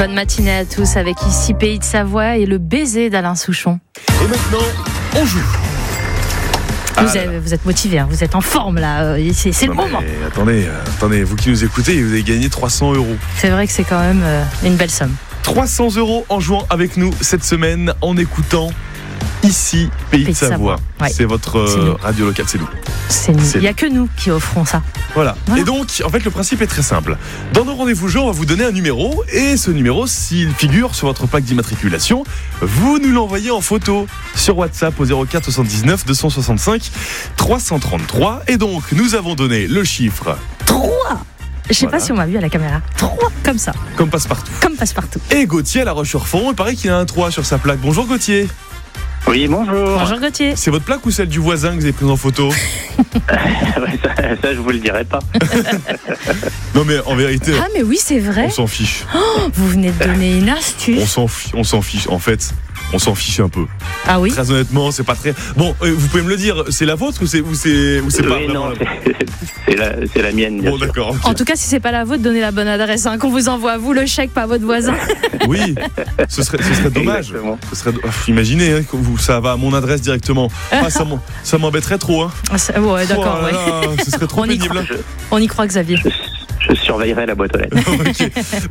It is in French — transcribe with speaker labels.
Speaker 1: Bonne matinée à tous avec ici Pays de Savoie et le baiser d'Alain Souchon.
Speaker 2: Et maintenant, on joue.
Speaker 1: Vous êtes motivés, hein, vous êtes en forme là, c'est le moment.
Speaker 2: Attendez, vous qui nous écoutez, vous avez gagné 300 €.
Speaker 1: C'est vrai que c'est quand même une belle somme.
Speaker 2: 300 € en jouant avec nous cette semaine, en écoutant ici Pays de Savoie.
Speaker 1: Ouais.
Speaker 2: C'est votre radio locale, c'est nous.
Speaker 1: C'est nous. Il n'y a que nous qui offrons ça.
Speaker 2: Voilà. Et donc, en fait, le principe est très simple. Dans nos rendez-vous jeux, on va vous donner un numéro. Et ce numéro, s'il figure sur votre plaque d'immatriculation, vous nous l'envoyez en photo sur WhatsApp au 04 79 265 333. Et donc, nous avons donné le chiffre
Speaker 1: 3. Je sais pas si on m'a vu à la caméra. 3, comme ça.
Speaker 2: Comme passe-partout.
Speaker 1: Comme passe-partout.
Speaker 2: Et Gauthier à La Roche-sur-Fonds, il paraît qu'il a un 3 sur sa plaque. Bonjour Gauthier.
Speaker 3: Oui, bonjour.
Speaker 1: Bonjour Gauthier.
Speaker 2: C'est votre plaque ou celle du voisin que vous avez prise en photo?
Speaker 3: ça, je vous le dirai pas.
Speaker 2: Non mais en vérité,
Speaker 1: Ah mais oui, c'est vrai.
Speaker 2: on s'en fiche.
Speaker 1: Vous venez de donner une astuce.
Speaker 2: On s'en fiche. En fait, on s'en fiche un peu.
Speaker 1: Ah oui.
Speaker 2: Très honnêtement, c'est pas très. Bon, vous pouvez me le dire, c'est la vôtre ou c'est pas
Speaker 3: Oui,
Speaker 2: vraiment
Speaker 3: non,
Speaker 2: la...
Speaker 3: c'est la mienne. Bien
Speaker 2: Bon,
Speaker 3: sûr.
Speaker 2: d'accord. Ok.
Speaker 1: En tout cas, si c'est pas la vôtre, donnez la bonne adresse. Qu'on vous envoie vous le chèque, pas votre voisin.
Speaker 2: Oui, ce serait dommage.
Speaker 3: Exactement.
Speaker 2: Imaginez, hein, que ça va à mon adresse directement. Ah, ça m'embêterait trop. Hein.
Speaker 1: Ouais, d'accord.
Speaker 2: Oh là
Speaker 1: Ouais.
Speaker 2: là, ce serait trop
Speaker 1: On y
Speaker 2: pénible.
Speaker 1: On y croit, Xavier.
Speaker 3: Je surveillerai la boîte aux lettres.
Speaker 2: Ok.